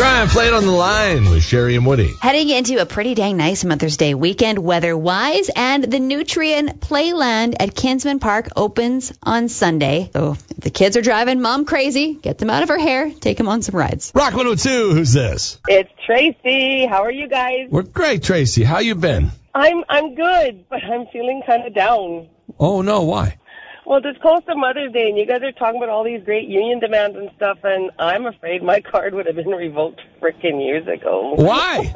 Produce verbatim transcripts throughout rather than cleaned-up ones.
Try and play it on the line with Sherry and Woody. Heading into a pretty dang nice Mother's Day weekend weather-wise, and the Nutrien Playland at Kinsman Park opens on Sunday. So if the kids are driving mom crazy, get them out of her hair, take them on some rides. Rock one oh two, who's this? It's Tracy. How are you guys? We're great, Tracy. How you been? I'm I'm good, but I'm feeling kind of down. Oh, no, why? Well, it's close to Mother's Day, and you guys are talking about all these great union demands and stuff, and I'm afraid my card would have been revoked frickin' years ago. Why?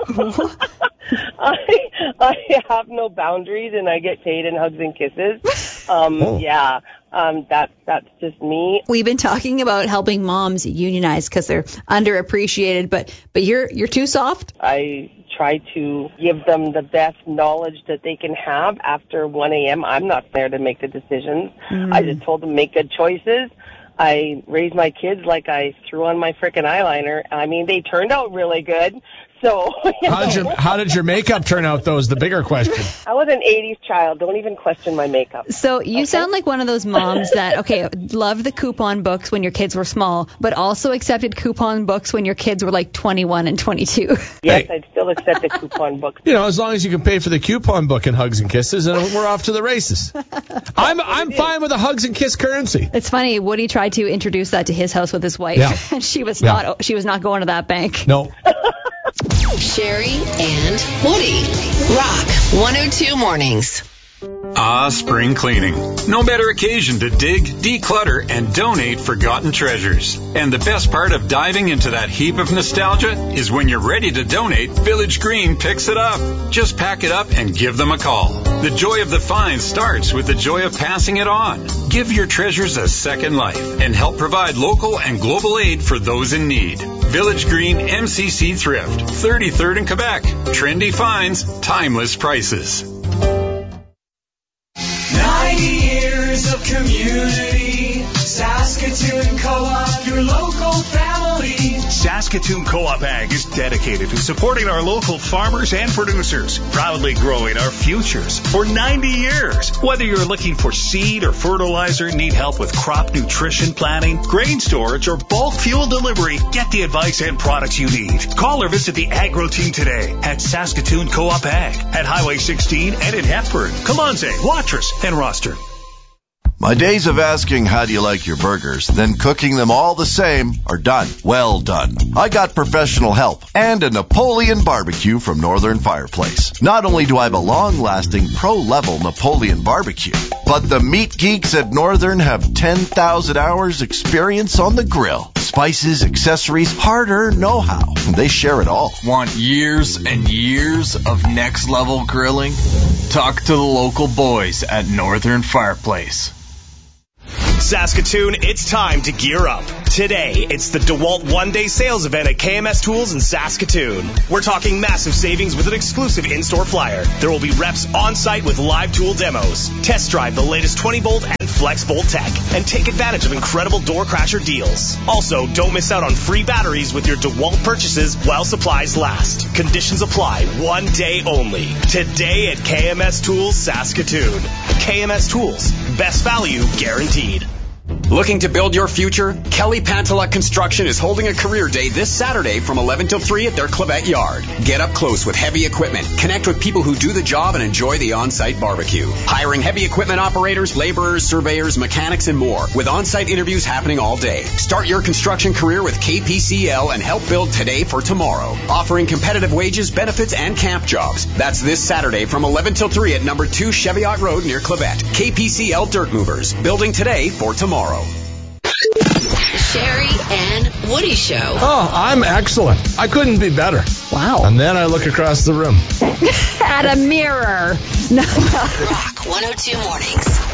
I I have no boundaries, and I get paid in hugs and kisses. Um, oh. Yeah, um, that, that's just me. We've been talking about helping moms unionize because they're underappreciated, but but you're you're too soft. I try to give them the best knowledge that they can have after one a.m. I'm not there to make the decisions. Mm. I just told them make good choices. I raised my kids like I threw on my frickin' eyeliner. I mean, they turned out really good. So, you how, did your, how did your makeup turn out, though, is the bigger question. I was an eighties child. Don't even question my makeup. So you okay? sound like one of those moms that, okay, loved the coupon books when your kids were small, but also accepted coupon books when your kids were like twenty-one and twenty-two. Yes, hey. I'd still accept the coupon books. You know, as long as you can pay for the coupon book and hugs and kisses, and we're off to the races. I'm I'm fine with a hugs and kiss currency. It's funny, Woody tried to introduce that to his house with his wife, yeah. and she was yeah. not she was not going to that bank. No. Sherry and Woody. Rock one oh two Mornings. Ah, spring cleaning. No better occasion to dig, declutter, and donate forgotten treasures. And the best part of diving into that heap of nostalgia is when you're ready to donate, Village Green picks it up. Just pack it up and give them a call. The joy of the find starts with the joy of passing it on. Give your treasures a second life and help provide local and global aid for those in need. Village Green M C C Thrift, thirty-third in Quebec. Trendy finds, timeless prices. ninety years of community, Saskatoon Co-op, your local family. Saskatoon Co-op Ag is dedicated to supporting our local farmers and producers, proudly growing our futures for ninety years. Whether you're looking for seed or fertilizer, need help with crop nutrition planning, grain storage, or bulk fuel delivery, get the advice and products you need. Call or visit the Agro Team today at Saskatoon Co-op Ag at Highway sixteen and in Hepburn, Kalanze, Watrous, and Roster. My days of asking how do you like your burgers, then cooking them all the same, are done. Well done. I got professional help and a Napoleon barbecue from Northern Fireplace. Not only do I have a long-lasting pro-level Napoleon barbecue, but the meat geeks at Northern have ten thousand hours experience on the grill. Spices, accessories, hard-earned know-how. They share it all. Want years and years of next-level grilling? Talk to the local boys at Northern Fireplace. Saskatoon, it's time to gear up. Today, it's the DeWalt one-day sales event at K M S Tools in Saskatoon. We're talking massive savings with an exclusive in-store flyer. There will be reps on-site with live tool demos. Test drive the latest twenty volt and Flex Bolt tech, and take advantage of incredible door crasher deals. Also, don't miss out on free batteries with your DeWalt purchases while supplies last. Conditions apply, one day only. Today at K M S Tools, Saskatoon. K M S Tools, best value guaranteed. Looking to build your future? Kelly Panteluk Construction is holding a career day this Saturday from eleven till three at their Clavette Yard. Get up close with heavy equipment. Connect with people who do the job and enjoy the on-site barbecue. Hiring heavy equipment operators, laborers, surveyors, mechanics, and more, with on-site interviews happening all day. Start your construction career with K P C L and help build today for tomorrow. Offering competitive wages, benefits, and camp jobs. That's this Saturday from eleven till three at number two Cheviot Road near Clavette. K P C L Dirt Movers. Building today for tomorrow. Sherry and Woody Show. Oh, I'm excellent. I couldn't be better. Wow. And then I look across the room. At a mirror. Rock one oh two Mornings.